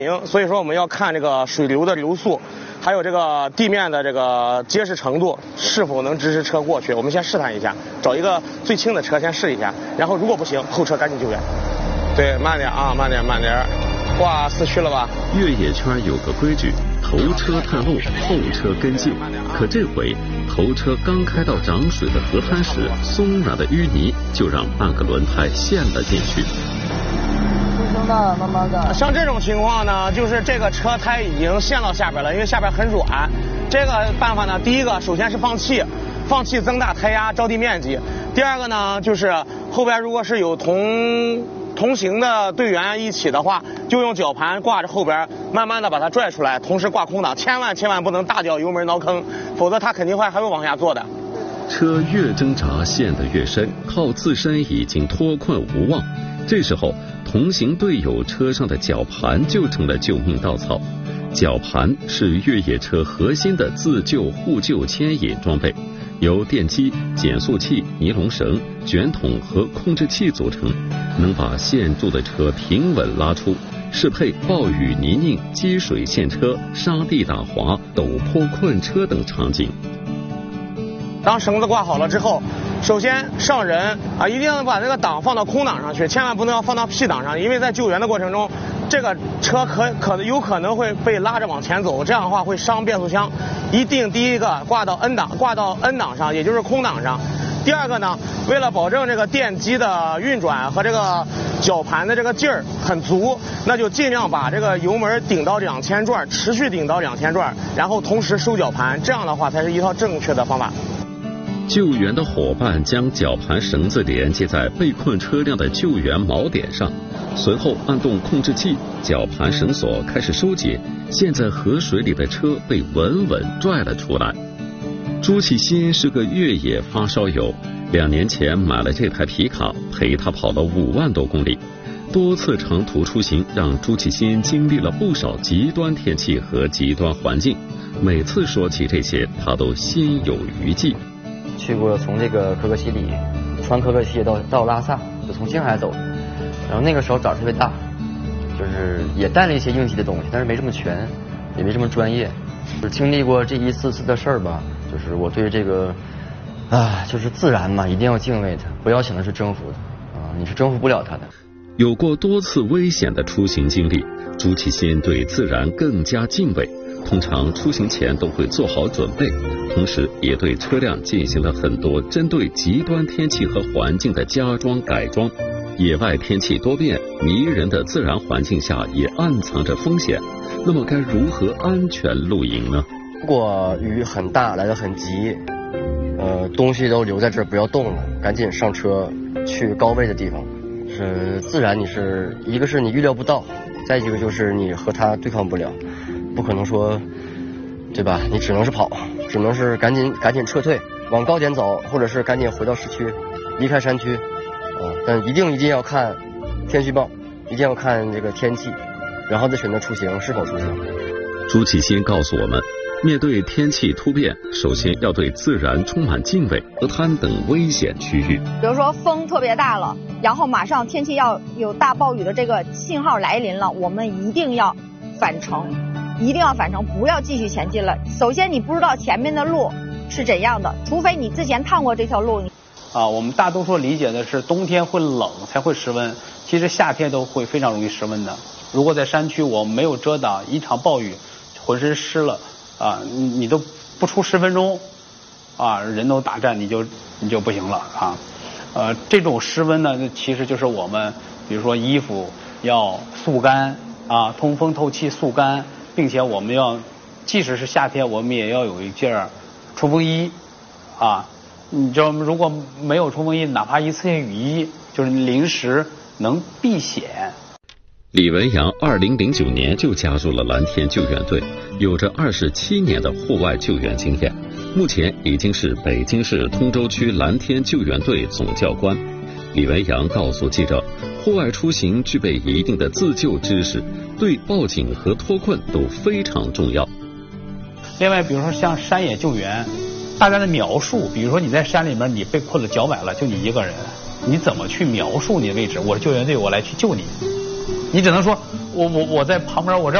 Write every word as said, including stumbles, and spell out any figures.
所以说我们要看这个水流的流速，还有这个地面的这个结实程度，是否能支持车过去。我们先试探一下，找一个最轻的车先试一下，然后如果不行，后车赶紧救援。对，慢点啊，慢点，慢点。挂四驱了吧？ 越野圈有个规矩，头车探路，后车跟进。可这回头车刚开到涨水的河滩时，松软的淤泥就让半个轮胎陷了进去。 轻的，慢慢的。 像这种情况呢，就是这个车胎已经陷到下边了，因为下边很软。这个办法呢，第一个首先是放气，放气增大胎压，着地面积。第二个呢，就是后边如果是有同同行的队员一起的话，就用绞盘挂着后边，慢慢的把它拽出来，同时挂空挡，千万千万不能大脚油门挠坑，否则它肯定会还会往下坐的。 车越挣扎陷得越深，靠自身已经脱困无望。这时候，同行队友车上的绞盘就成了救命稻草。绞盘是越野车核心的自救互救牵引装备，由电机、减速器、尼龙绳、卷筒和控制器组成，能把陷住的车平稳拉出，适配暴雨泥泞、积水陷车、沙地打滑、陡坡困车等场景。 当绳子挂好了之后，首先上人啊，一定要把这个档放到空档上去，千万不能要放到 P 档上，因为在救援的过程中，这个车可可有可能会被拉着往前走，这样的话会伤变速箱。一定第一个挂到 N 档，挂到 N 档上，也就是空档上。第二个呢，为了保证这个电机的运转和这个绞盘的这个劲儿很足，那就尽量把这个油门顶到两千转，持续顶到两千转，然后同时收绞盘，这样的话才是一套正确的方法。 救援的伙伴将绞盘绳子连接在被困车辆的救援锚点上，随后按动控制器，绞盘绳索开始收解，陷在河水里的车被稳稳拽了出来。朱启新是个越野发烧友，两年前买了这台皮卡，陪他跑了五万多公里。多次长途出行让朱启新经历了不少极端天气和极端环境，每次说起这些，他都心有余悸。 去过从这个可可西里穿可可西到到拉萨，就从青海走，然后那个时候胆儿特别大，就是也带了一些应急的东西，但是没这么全，也没这么专业。就是经历过这一次次的事儿吧，就是我对这个啊，就是自然嘛，一定要敬畏它，不要想的是征服的啊，你是征服不了它的。 有过多次危险的出行经历，朱启新对自然更加敬畏。通常出行前都会做好准备，同时也对车辆进行了很多针对极端天气和环境的加装改装。野外天气多变，迷人的自然环境下也暗藏着风险。那么该如何安全露营呢？ 如果雨很大，来得很急，呃，东西都留在这儿不要动了，赶紧上车去高位的地方。是自然，你是一个是你预料不到，再一个就是你和它对抗不了。不可能说，对吧？你只能是跑，只能是赶紧赶紧撤退，往高点走，或者是赶紧回到市区，离开山区。啊，但一定一定要看天气预报，一定要看这个天气，然后再选择出行是否出行。 朱启新告诉我们，面对天气突变，首先要对自然充满敬畏，河滩等危险区域。 比如说风特别大了，然后马上天气要有大暴雨的这个信号来临了，我们一定要返程。一定要返程，不要继续前进了。首先，你不知道前面的路是怎样的，除非你之前趟过这条路。 啊，我们大多数理解的是冬天会冷才会失温，其实夏天都会非常容易失温的。如果在山区我没有遮挡，一场暴雨，浑身湿了啊，你你都不出十分钟，啊，人都打颤，你就你就不行了啊。呃，这种湿温呢，其实就是我们比如说衣服要速干啊，通风透气速干。并且我们要，即使是夏天，我们也要有一件冲锋衣，啊，你知道吗？如果没有冲锋衣，哪怕一次性雨衣，就是临时能避险。 李文阳二零零九年就加入了蓝天救援队，有着二十七年的户外救援经验，目前已经是北京市通州区蓝天救援队总教官。李文阳告诉记者，户外出行具备一定的自救知识，对报警和脱困都非常重要。 另外，比如说像山野救援，大家的描述，比如说你在山里面，你被困了脚崴了，就你一个人，你怎么去描述你的位置？我是救援队，我来去救你。你只能说我我我在旁边，我这